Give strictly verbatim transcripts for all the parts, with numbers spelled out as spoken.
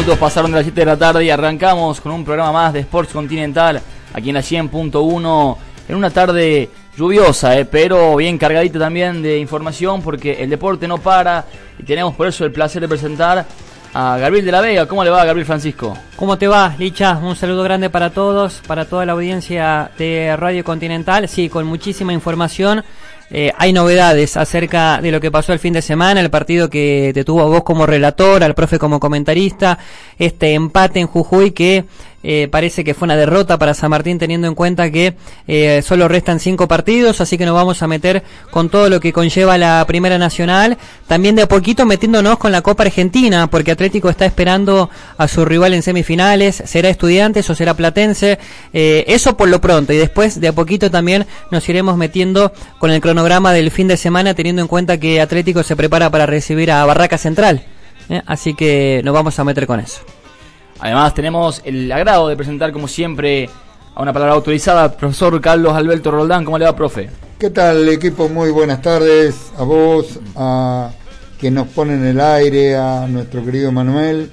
minutos pasaron de las siete de la tarde y arrancamos con un programa más de Sports Continental aquí en la cien punto uno en una tarde lluviosa, eh, pero bien cargadita también de información porque el deporte no para y tenemos por eso el placer de presentar a Gabriel de la Vega. ¿Cómo le va, Gabriel Francisco? ¿Cómo te va, Licha? Un saludo grande para todos, para toda la audiencia de Radio Continental. Sí, con muchísima información. Eh, hay novedades acerca de lo que pasó el fin de semana, el partido que te tuvo a vos como relator, al profe como comentarista, este empate en Jujuy que eh, parece que fue una derrota para San Martín, teniendo en cuenta que eh, solo restan cinco partidos, así que nos vamos a meter con todo lo que conlleva la Primera Nacional, también de a poquito metiéndonos con la Copa Argentina, porque Atlético está esperando a su rival en semifinales. ¿Será Estudiantes o será Platense? Eh, eso por lo pronto, y después de a poquito también nos iremos metiendo con el cronograma del fin de semana, teniendo en cuenta que Atlético se prepara para recibir a Barraca Central, ¿eh? Así que nos vamos a meter con eso. Además tenemos el agrado de presentar como siempre a una palabra autorizada, profesor Carlos Alberto Roldán. ¿Cómo le va, profe? ¿Qué tal, equipo? Muy buenas tardes a vos, a quien nos pone en el aire, a nuestro querido Manuel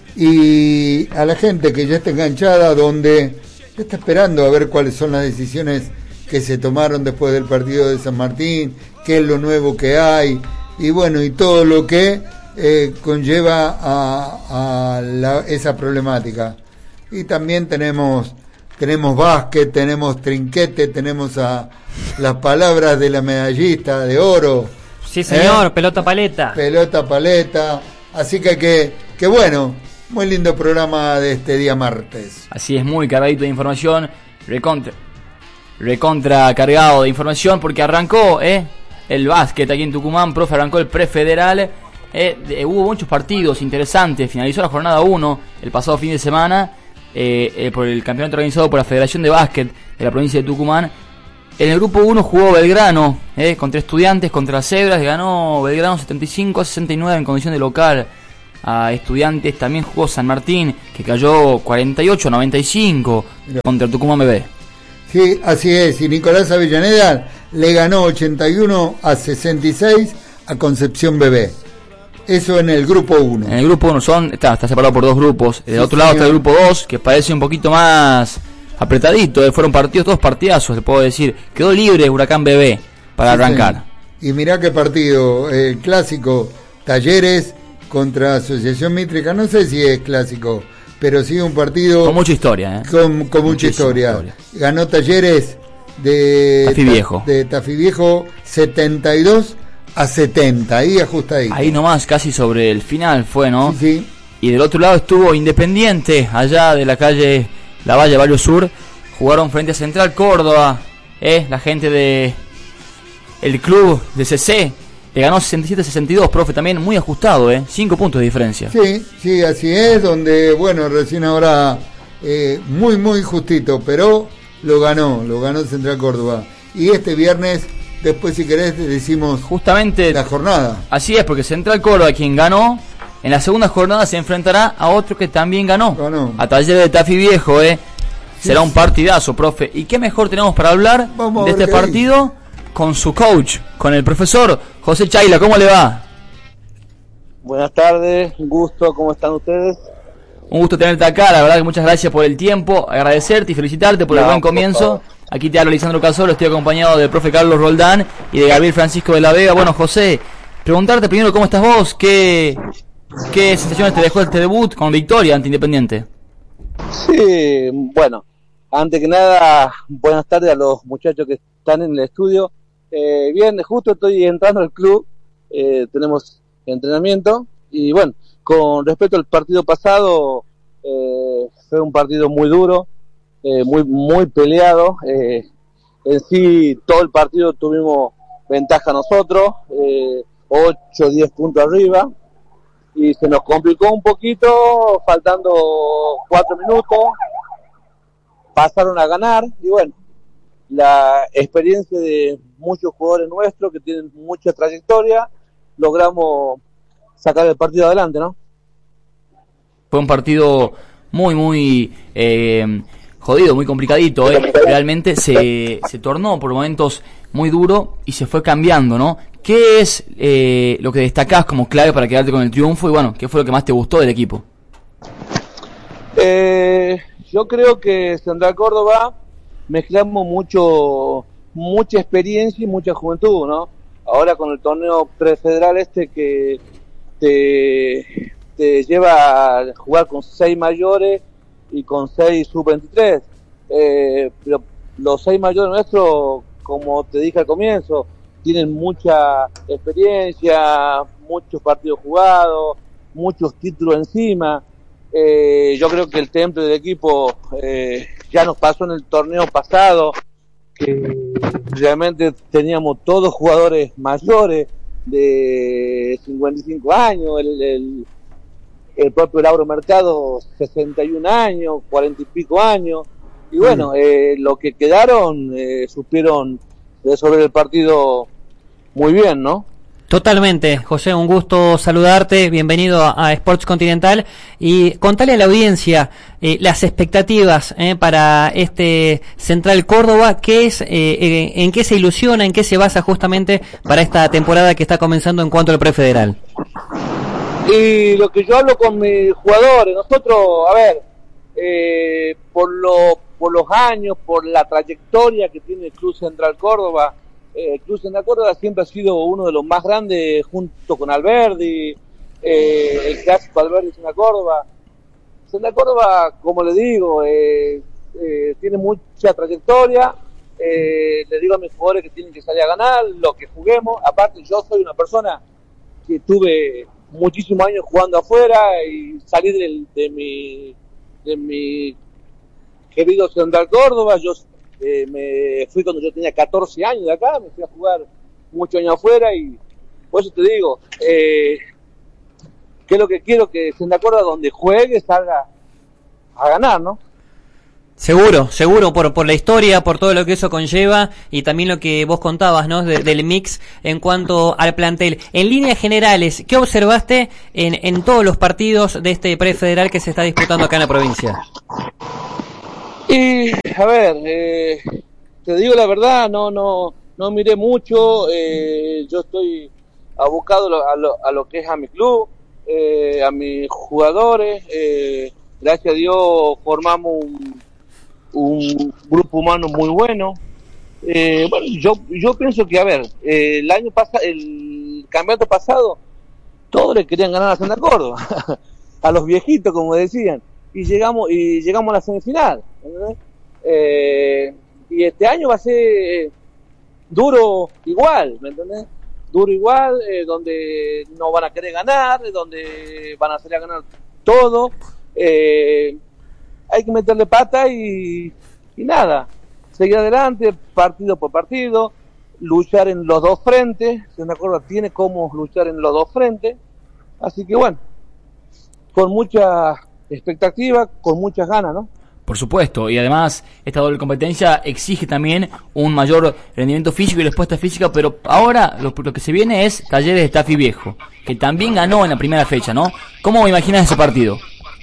y a la gente que ya está enganchada, donde está esperando a ver cuáles son las decisiones que se tomaron después del partido de San Martín, qué es lo nuevo que hay, y bueno, y todo lo que eh, conlleva a, a la, esa problemática. Y también tenemos tenemos básquet, tenemos trinquete, tenemos a las palabras de la medallista de oro. Sí, señor, ¿eh? pelota paleta. Pelota paleta, así que, que, que bueno, muy lindo programa de este día martes. Así es, muy cargadito de información, recontra. Recontra cargado de información porque arrancó eh, el básquet aquí en Tucumán, profe, arrancó el prefederal, eh, de, hubo muchos partidos interesantes, finalizó la jornada uno el pasado fin de semana eh, eh, por el campeonato organizado por la Federación de Básquet de la provincia de Tucumán. En el grupo uno jugó Belgrano eh, contra Estudiantes, contra Cebras, ganó Belgrano setenta y cinco a sesenta y nueve en condición de local a Estudiantes. También jugó San Martín, que cayó cuarenta y ocho a noventa y cinco contra el Tucumán B B. Sí, así es, y Nicolás Avellaneda le ganó ochenta y uno a sesenta y seis a Concepción B B. Eso en el grupo uno. En el grupo uno son, está, está separado por dos grupos. Del sí, otro lado señor. Está el grupo dos, que parece un poquito más apretadito. Eh. Fueron partidos, todos partidazos, le puedo decir. Quedó libre Huracán B B para sí, arrancar. Señor. Y mirá qué partido, el clásico Talleres contra Asociación Mítrica. No sé si es clásico, pero sí un partido con mucha historia, ¿eh? con, con mucha historia. historia. Ganó Talleres de Tafí Viejo, de Tafí Viejo setenta y dos a setenta, ahí ajustadito. Ahí nomás, casi sobre el final fue, ¿no? Sí, sí. Y del otro lado estuvo Independiente, allá de la calle La Valle, Barrio Sur, jugaron frente a Central Córdoba, ¿eh? La gente de el club de C C le ganó sesenta y siete a sesenta y dos, profe, también muy ajustado, ¿eh? cinco puntos de diferencia. Sí, sí, así es, donde, bueno, recién ahora, eh, muy, muy justito, pero lo ganó, lo ganó Central Córdoba. Y este viernes, después si querés, decimos justamente la jornada. Así es, porque Central Córdoba, quien ganó, en la segunda jornada se enfrentará a otro que también ganó, ganó. a Talleres de Tafí Viejo, ¿eh? Será un partidazo, profe. ¿Y qué mejor tenemos para hablar Vamos de este partido? Hay. Con su coach, con el profesor José Chaila. ¿Cómo le va? Buenas tardes, un gusto, ¿cómo están ustedes? Un gusto tenerte acá, la verdad que muchas gracias por el tiempo, agradecerte y felicitarte por no, el buen comienzo. Aquí te habla Lisandro Casolo, estoy acompañado del profe Carlos Roldán y de Gabriel Francisco de la Vega. Bueno, José, preguntarte primero cómo estás vos, qué, qué sensaciones te dejó este debut con victoria ante Independiente. Sí, bueno, antes que nada, buenas tardes a los muchachos que están en el estudio. Eh, bien, justo estoy entrando al club, eh, tenemos entrenamiento y bueno, con respecto al partido pasado, eh, fue un partido muy duro, eh, muy muy peleado, eh, en sí todo el partido tuvimos ventaja nosotros, eh, ocho o diez puntos arriba, y se nos complicó un poquito, faltando cuatro minutos, pasaron a ganar y bueno, la experiencia de muchos jugadores nuestros que tienen mucha trayectoria, logramos sacar el partido adelante, ¿no? Fue un partido muy, muy eh, jodido, muy complicadito, ¿eh? Realmente se, se tornó por momentos muy duro y se fue cambiando, ¿no? ¿Qué es eh, lo que destacás como clave para quedarte con el triunfo? Y bueno, ¿qué fue lo que más te gustó del equipo? Eh, yo creo que Central Córdoba mezclamos mucho, mucha experiencia y mucha juventud, ¿no? Ahora con el torneo prefederal este que te, te lleva a jugar con seis mayores y con seis sub veintitrés. Eh, pero los seis mayores nuestros, como te dije al comienzo, tienen mucha experiencia, muchos partidos jugados, muchos títulos encima. Eh, yo creo que el temple del equipo eh, ya nos pasó en el torneo pasado, que realmente teníamos todos jugadores mayores de cincuenta y cinco años, el, el, el propio Lauro Mercado sesenta y un años, cuarenta y pico años, y bueno, eh, lo que quedaron eh, supieron resolver el partido muy bien, ¿no? Totalmente, José, un gusto saludarte, bienvenido a, a Sports Continental y contale a la audiencia eh, las expectativas eh, para este Central Córdoba, qué es, eh, eh, en qué se ilusiona, en qué se basa justamente para esta temporada que está comenzando en cuanto al prefederal. Y lo que yo hablo con mis jugadores, nosotros, a ver, eh, por, lo, por los años, por la trayectoria que tiene el Club Central Córdoba, el Club Central Córdoba siempre ha sido uno de los más grandes junto con Alberdi, eh, el clásico Alberdi Central Córdoba. Central Córdoba, como le digo, eh, eh, tiene mucha trayectoria. Eh, le digo a mis jugadores que tienen que salir a ganar, lo que juguemos. Aparte, yo soy una persona que tuve muchísimos años jugando afuera y salí de, de mi de mi querido Central Córdoba. Yo Eh, me fui cuando yo tenía catorce años de acá, me fui a jugar muchos años afuera y por eso te digo, eh, que es lo que quiero, que se me acuerda donde juegue salga a ganar, ¿no? Seguro, seguro, por por la historia, por todo lo que eso conlleva y también lo que vos contabas, ¿no? De, del mix en cuanto al plantel. En líneas generales, ¿qué observaste en, en todos los partidos de este prefederal que se está disputando acá en la provincia? Y, a ver, eh, te digo la verdad, no no no miré mucho, eh, yo estoy abocado a lo, a lo que es a mi club, eh, a mis jugadores, eh, gracias a Dios formamos un, un grupo humano muy bueno. Eh, bueno, yo yo pienso que, a ver, eh, el año pasado, el campeonato pasado, todos le querían ganar a Central Córdoba, a los viejitos, como decían. Y llegamos y llegamos a la semifinal, eh, y este año va a ser duro igual, ¿me entendés? Duro igual, eh, donde no van a querer ganar, donde van a salir a ganar todo, eh, hay que meterle pata y, y nada, seguir adelante, partido por partido, luchar en los dos frentes. Central Córdoba tiene cómo luchar en los dos frentes, así que bueno, con mucha expectativa, con muchas ganas, ¿no? Por supuesto, y además esta doble competencia exige también un mayor rendimiento físico y respuesta física, pero ahora lo, lo que se viene es Talleres de Tafí Viejo, que también ganó en la primera fecha, ¿no? ¿Cómo imaginas ese partido?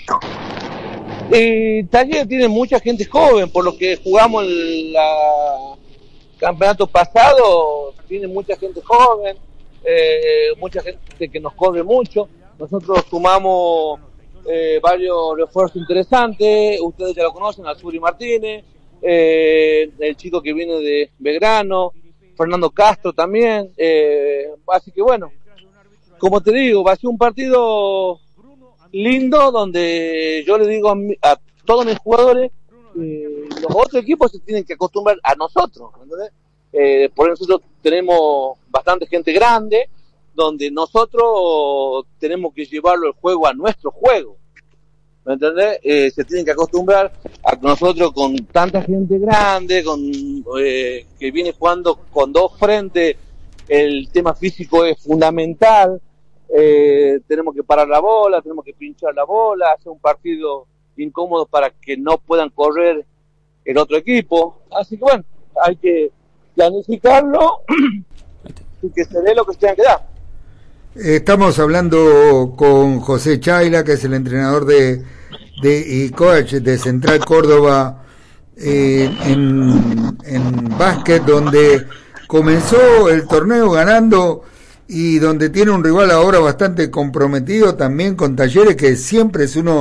Eh, Talleres tiene mucha gente joven, por lo que jugamos el la, campeonato pasado, tiene mucha gente joven, eh, mucha gente que nos corre mucho. Nosotros sumamos Eh, varios refuerzos interesantes, ustedes ya lo conocen, Azuri Martínez, eh, el chico que viene de Belgrano, Fernando Castro también, eh, así que bueno, como te digo, va a ser un partido lindo donde yo le digo a, mi, a todos mis jugadores, eh, los otros equipos se tienen que acostumbrar a nosotros, ¿entendés? Eh, por eso nosotros tenemos bastante gente grande, donde nosotros tenemos que llevarlo el juego a nuestro juego, ¿me entendés? Eh, se tienen que acostumbrar a que nosotros con tanta gente grande, con eh, que viene jugando con dos frentes, el tema físico es fundamental, eh, tenemos que parar la bola, tenemos que pinchar la bola, hacer un partido incómodo para que no puedan correr el otro equipo, así que bueno, hay que planificarlo y que se dé lo que se tenga que dar. Estamos hablando con José Chaila, que es el entrenador de, de y coach de Central Córdoba eh, en, en básquet, donde comenzó el torneo ganando y donde tiene un rival ahora bastante comprometido también con Talleres, que siempre es uno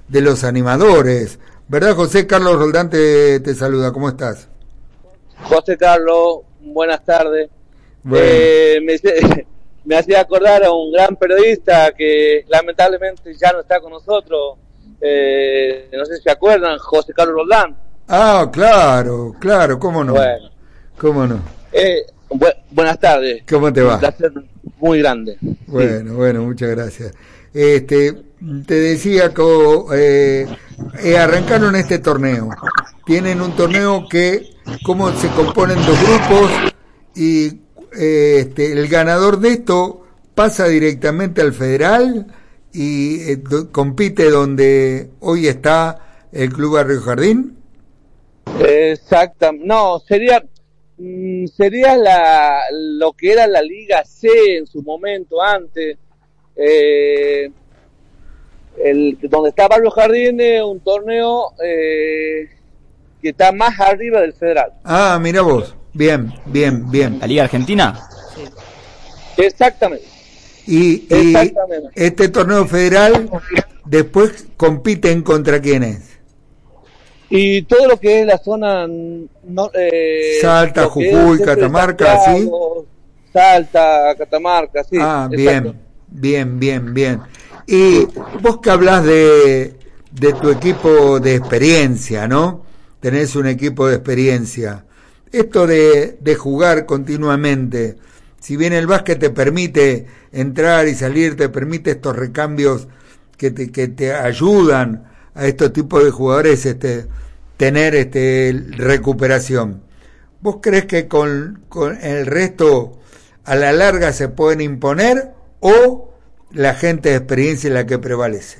de los animadores. ¿Verdad, José? Carlos Roldán te, te saluda. ¿Cómo estás? José Carlos, buenas tardes. Bueno. Eh, me, me hacía acordar a un gran periodista que lamentablemente ya no está con nosotros. Eh, no sé si se acuerdan, José Carlos Roldán. Ah, claro, claro, ¿cómo no? Bueno. ¿Cómo no? Eh, bu buenas tardes. ¿Cómo te va? Un placer muy grande. Bueno, sí. Bueno, muchas gracias. Este, te decía que eh, eh, arrancaron este torneo. Tienen un torneo que, como se componen dos grupos y eh, este, el ganador de esto pasa directamente al federal y eh, do, compite donde hoy está el Club Barrio Jardín. Exacto. No, sería sería la lo que era la Liga C en su momento antes. Eh, el donde está Barrio Jardín es un torneo eh, que está más arriba del federal. Ah, mira vos. Bien, bien, bien. ¿La Liga Argentina? Sí. Exactamente. Y, y Exactamente. Este torneo federal después compiten contra quiénes. Y todo lo que es la zona no, eh, Salta, Jujuy, Catamarca, sí. Salta, Catamarca, sí. Ah, bien, bien, bien, bien. Y vos que hablás de, de tu equipo de experiencia, ¿no? Tenés un equipo de experiencia. Esto de, de jugar continuamente, si bien el básquet te permite entrar y salir, te permite estos recambios que te, que te ayudan a estos tipos de jugadores este, tener este, recuperación. ¿Vos crees que con, con el resto a la larga se pueden imponer o la gente de experiencia es la que prevalece?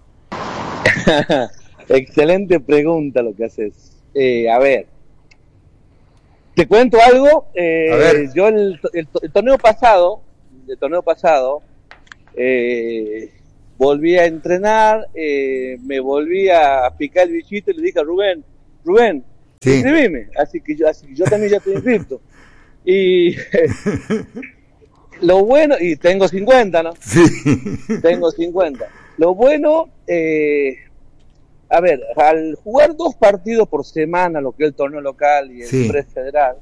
Excelente pregunta lo que haces. Eh, a ver, te cuento algo. Eh, a ver. Yo el, el, el torneo pasado, el torneo pasado, eh, volví a entrenar, eh, me volví a picar el bichito y le dije a Rubén, Rubén, sí. inscribime, así que yo, así que yo también ya estoy inscrito. Y lo bueno, y tengo cincuenta, ¿no? Sí. Tengo cincuenta. Lo bueno, eh, a ver, al jugar dos partidos por semana, lo que es el torneo local y el sí. prefederal,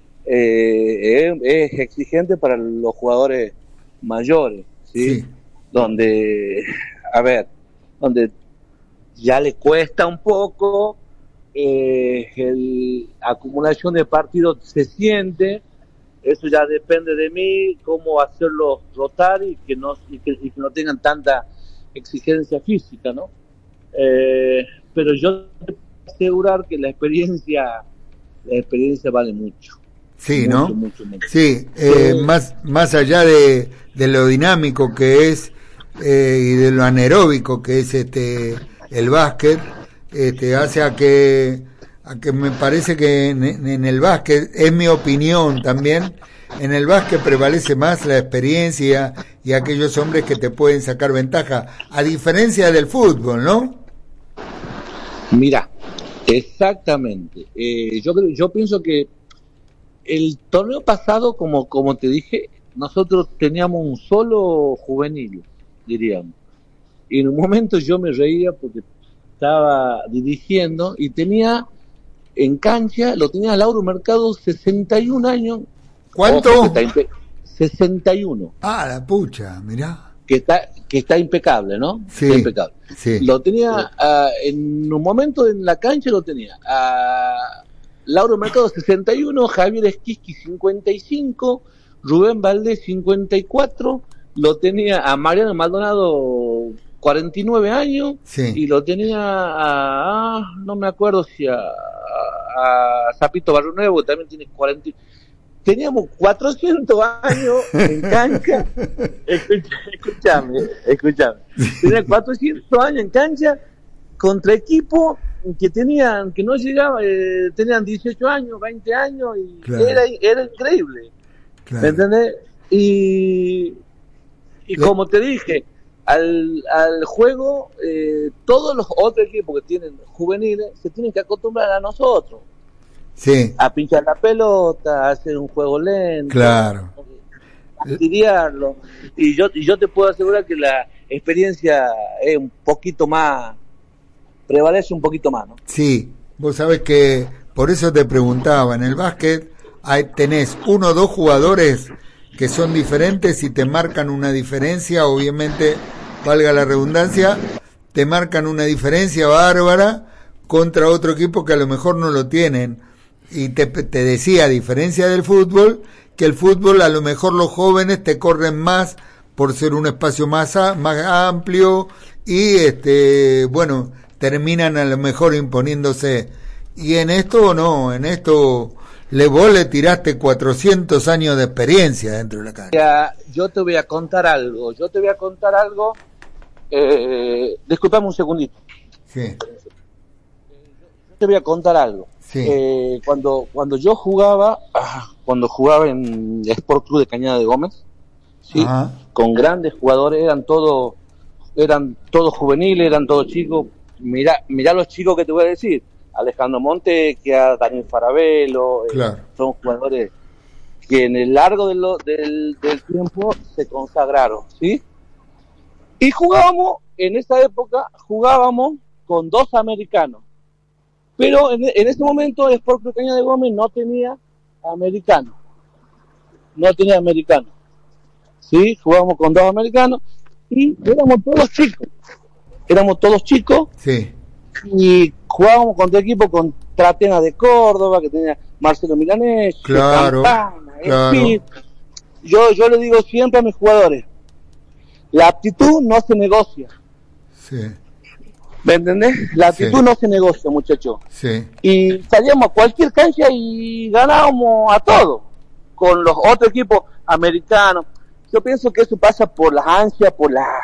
eh, es, es exigente para los jugadores mayores, ¿sí? Sí. Donde, a ver, donde ya le cuesta un poco, eh, el acumulación de partidos se siente, eso ya depende de mí, cómo hacerlo rotar y que no, y que, y que no tengan tanta exigencia física, ¿no? Eh, pero yo te puedo asegurar que la experiencia, la experiencia vale mucho. Sí, mucho, ¿no? Mucho, mucho. Sí, eh, sí. Más, más allá de, de lo dinámico que es eh, y de lo anaeróbico que es este el básquet, este, hace a que, a que me parece que en, en el básquet, es mi opinión también, en el básquet prevalece más la experiencia y aquellos hombres que te pueden sacar ventaja, a diferencia del fútbol, ¿no? Mira, exactamente. Eh, yo creo, yo pienso que el torneo pasado, como como te dije, nosotros teníamos un solo juvenil, diríamos. Y en un momento yo me reía porque estaba dirigiendo y tenía en cancha, lo tenía Lauro Mercado, sesenta y un años. ¿Cuánto? Ojo, sesenta y uno. Ah, la pucha, mirá. Que está, que está impecable, ¿no? Sí, está impecable. Sí. Lo tenía, uh, en un momento en la cancha lo tenía a Lauro Mercado sesenta y uno, Javier Esquisqui cincuenta y cinco, Rubén Valdés cincuenta y cuatro, lo tenía a Mariano Maldonado cuarenta y nueve años, sí. Y lo tenía a, a no me acuerdo si a, a, a Zapito Barrio Nuevo, también tiene cuarenta. Teníamos cuatrocientos años en cancha. Escúchame, escúchame. Tenía cuatrocientos años en cancha contra equipos que tenían, que no llegaban, eh, tenían dieciocho años, veinte años, y claro. era, era increíble. Claro. ¿Me entendés? Y, y como te dije, al, al juego, eh, todos los otros equipos que tienen juveniles se tienen que acostumbrar a nosotros. Sí. A pinchar la pelota, a hacer un juego lento, claro. a tirearlo. Y yo, y yo te puedo asegurar que la experiencia es un poquito más prevalece un poquito más, ¿no? Sí, vos sabés que por eso te preguntaba, en el básquet hay, tenés uno o dos jugadores que son diferentes y te marcan una diferencia, obviamente, valga la redundancia, te marcan una diferencia bárbara contra otro equipo que a lo mejor no lo tienen. Y te, te decía, a diferencia del fútbol, que el fútbol a lo mejor los jóvenes te corren más por ser un espacio más, a, más amplio y este bueno, terminan a lo mejor imponiéndose. Y en esto no, en esto le vos le tiraste cuatrocientos años de experiencia dentro de la cancha. Yo te voy a contar algo, yo te voy a contar algo, eh, disculpame un segundito. Sí. Yo te voy a contar algo. Sí. Eh, cuando cuando yo jugaba, cuando jugaba en Sport Club de Cañada de Gómez, sí, Ajá. Con grandes jugadores, eran todos, eran todos juveniles, eran todos chicos. Mirá, mirá los chicos que te voy a decir. Alejandro Monte, que a Daniel Farabello, Claro. eh, son jugadores que en el largo de lo, del, del tiempo se consagraron, ¿sí? Y jugábamos, en esa época, jugábamos con dos americanos. Pero en, en ese momento el Sport Club Cañada de Gómez no tenía americano. No tenía americano. ¿Sí? Jugábamos con dos americanos y éramos todos chicos. Éramos todos chicos. Sí. Y jugábamos contra equipos con Tratena de Córdoba, que tenía Marcelo Milanés, Claro, Campana, claro. Speed. Yo, yo le digo siempre a mis jugadores, la aptitud no se negocia. Sí. ¿Me entendés? La actitud Sí. no se negocia, muchachos. Sí. Y salíamos a cualquier cancha y ganábamos a todo, con los otros equipos americanos. Yo pienso que eso pasa por las ansias, por las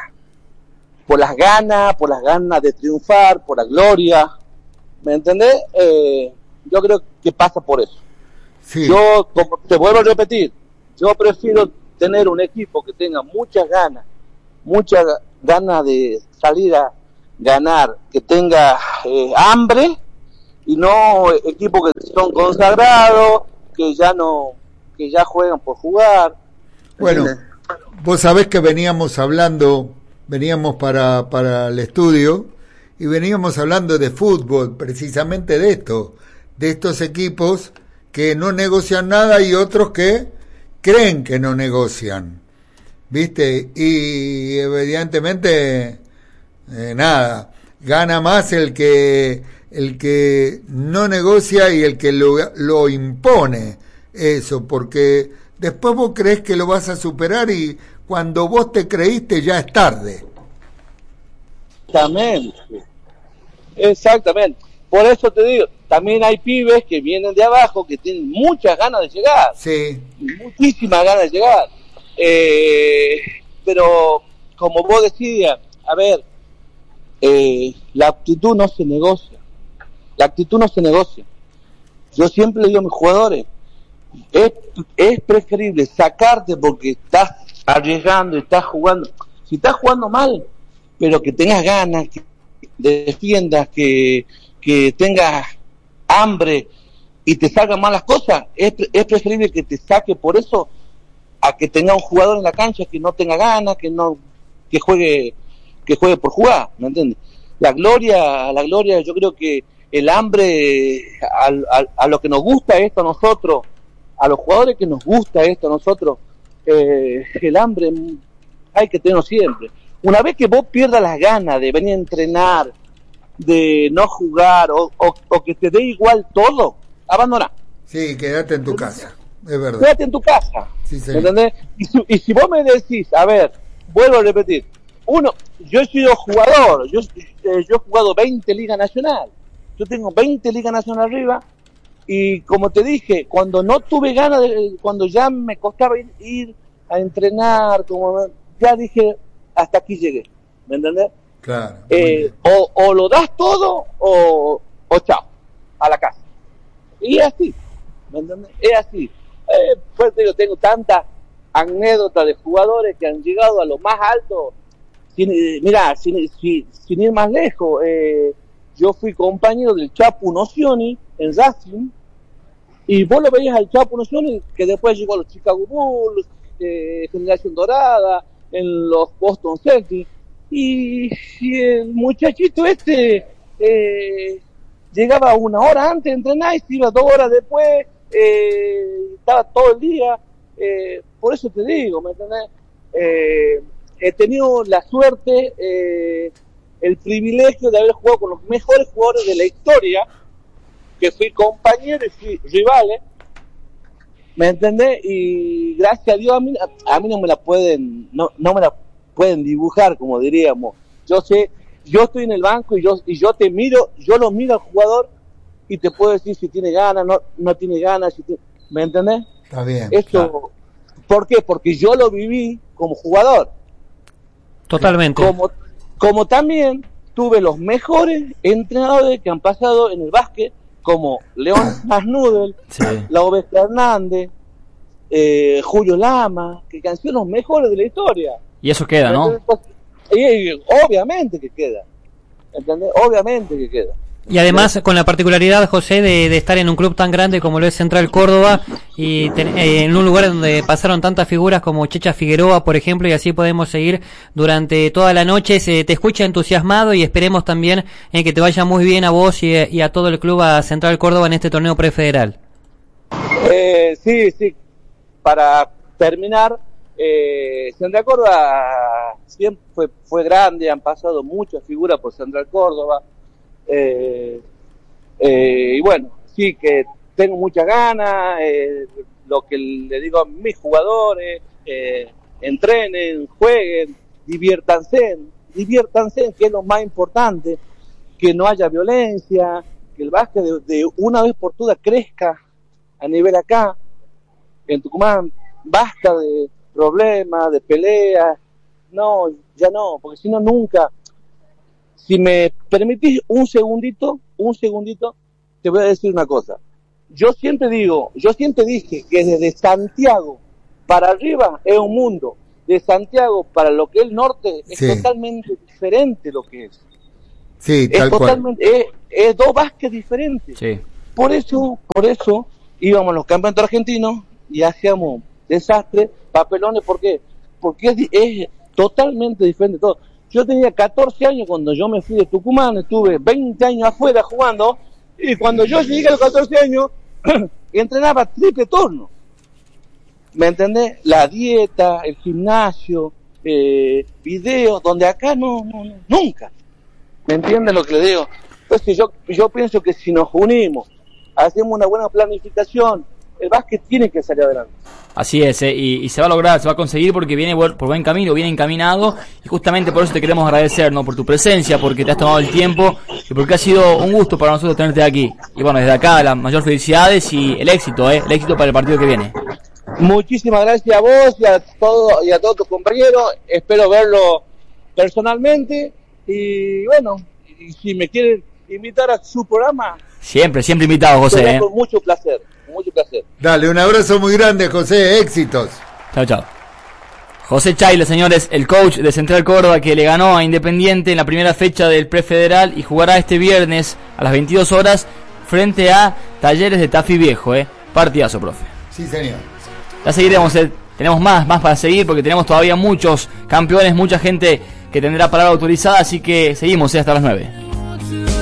por las ganas, por las ganas de triunfar, por la gloria. ¿Me entendés? Eh, yo creo que pasa por eso. Sí. Yo, como te vuelvo a repetir, yo prefiero tener un equipo que tenga muchas ganas, muchas ganas de salir a ganar, que tenga eh, hambre, y no equipos que son consagrados, que ya no, que ya juegan por jugar. Bueno, ¿Entiendes? vos sabés que veníamos hablando, veníamos para, para el estudio y veníamos hablando de fútbol, precisamente de esto, de estos equipos que no negocian nada y otros que creen que no negocian, ¿viste? Y evidentemente, eh, nada, gana más el que, el que no negocia y el que lo, lo impone, eso, porque después vos crees que lo vas a superar y cuando vos te creíste ya es tarde. Exactamente. Exactamente. Por eso te digo, también hay pibes que vienen de abajo, que tienen muchas ganas de llegar. Sí. Muchísimas ganas de llegar. Eh, pero, como vos decías, a ver, eh, la actitud no se negocia. La actitud no se negocia. Yo siempre le digo a mis jugadores, es, es preferible sacarte porque estás arriesgando y estás jugando. Si estás jugando mal, pero que tengas ganas, que defiendas, que, que tengas hambre y te salgan mal las cosas, es, es preferible que te saque por eso a que tenga un jugador en la cancha que no tenga ganas, que no, que juegue, que juegue por jugar, ¿me entiendes? La gloria, la gloria, yo creo que el hambre, a, a, a lo que nos gusta esto a nosotros, a los jugadores que nos gusta esto a nosotros, eh, el hambre hay que tenerlo siempre. Una vez que vos pierdas las ganas de venir a entrenar, de no jugar, o, o, o que te dé igual todo, abandona. Sí, quédate en tu casa, es verdad. Quédate en tu casa, Sí, sí. ¿me entendés? Y si, y si vos me decís, a ver, vuelvo a repetir, uno, yo he sido jugador, yo, eh, yo he jugado veinte ligas nacional, yo tengo veinte ligas nacional arriba, y como te dije, cuando no tuve ganas, de, cuando ya me costaba ir, ir a entrenar, como ya dije, hasta aquí llegué, ¿me entendés? Claro. Eh, o, o lo das todo o, o chao, a la casa. Y es así, ¿me entendés? Es así. Eh, pues te digo, tengo tantas anécdotas de jugadores que han llegado a lo más alto. Sin, eh, mirá, sin, sin, sin ir más lejos, eh, yo fui compañero del Chapu Nocioni en Racing, y vos lo veías al Chapu Nocioni, que después llegó a los Chicago Bulls, eh, Generación Dorada, en los Boston Celtics, y, y el muchachito este eh, llegaba una hora antes de entrenar y se iba dos horas después, eh, estaba todo el día, eh, por eso te digo, ¿me entendés? Eh, he tenido la suerte, eh, el privilegio de haber jugado con los mejores jugadores de la historia, que fui compañero y fui rivales, ¿me entendés? Y gracias a Dios a mí, a, a mí no me la pueden, no, no me la pueden dibujar, como diríamos. Yo sé, yo estoy en el banco y yo, y yo te miro, yo lo miro al jugador y te puedo decir si tiene ganas, no, no tiene ganas, si tiene, ¿me entendés? Está bien. Esto, claro. ¿Por qué? Porque yo lo viví como jugador. Totalmente. Como, como también tuve los mejores entrenadores que han pasado en el básquet, como León Masnudel, sí. La Oveja Hernández, eh, Julio Lama, que han sido los mejores de la historia. Y eso queda, ¿no? Y, y, obviamente que queda. ¿Entendés? Obviamente que queda. Y además con la particularidad, José, de, de estar en un club tan grande como lo es Central Córdoba y ten, eh, en un lugar donde pasaron tantas figuras como Checha Figueroa, por ejemplo, y así podemos seguir durante toda la noche. Se te escucha entusiasmado y esperemos también eh, que te vaya muy bien a vos y, y a todo el club, a Central Córdoba, en este torneo prefederal. Eh, sí, sí. Para terminar, eh, Central Córdoba siempre fue, fue grande, han pasado muchas figuras por Central Córdoba. Eh, eh, y bueno, sí que tengo muchas ganas, eh, lo que le digo a mis jugadores, eh, entrenen, jueguen, diviértanse, diviértanse, que es lo más importante, que no haya violencia, que el básquet de, de una vez por todas crezca a nivel acá, en Tucumán, basta de problemas, de peleas, no, ya no, porque si no nunca. Si me permitís un segundito, un segundito, te voy a decir una cosa. Yo siempre digo, yo siempre dije que desde Santiago para arriba es un mundo. De Santiago para lo que es el norte es sí. totalmente diferente lo que es. Sí, es tal totalmente, cual. Es, es dos básquet diferentes. Sí. Por eso, por eso íbamos a los campeonatos argentinos y hacíamos desastres, papelones. ¿Por qué? Porque es, es totalmente diferente todo. Yo tenía catorce años cuando yo me fui de Tucumán, estuve veinte años afuera jugando, y cuando yo llegué a los catorce años, entrenaba triple turno. ¿Me entendés? La dieta, el gimnasio, eh, videos, donde acá no, no, no, nunca. ¿Me entiendes lo que le digo? Entonces yo, yo pienso que si nos unimos, hacemos una buena planificación, el básquet tiene que salir adelante. Así es, eh, y, y se va a lograr, se va a conseguir porque viene por buen camino, viene encaminado, y justamente por eso te queremos agradecer, ¿no? Por tu presencia, porque te has tomado el tiempo y porque ha sido un gusto para nosotros tenerte aquí. Y bueno, desde acá las mayores felicidades y el éxito, ¿eh? El éxito para el partido que viene. Muchísimas gracias a vos y a todo, y a todos tus compañeros, espero verlo personalmente y bueno, y si me quieren invitar a su programa, siempre, siempre invitado, José, ¿eh? Con mucho placer. Mucho placer. Dale, un abrazo muy grande, José, éxitos. Chao, chao. José Chaile, señores, el coach de Central Córdoba que le ganó a Independiente en la primera fecha del prefederal y jugará este viernes a las veintidós horas frente a Talleres de Tafí Viejo, eh. Partidazo, profe. Sí, señor. Ya seguiremos, eh. Tenemos más, más para seguir porque tenemos todavía muchos campeones, mucha gente que tendrá palabra autorizada, así que seguimos, eh, hasta las nueve.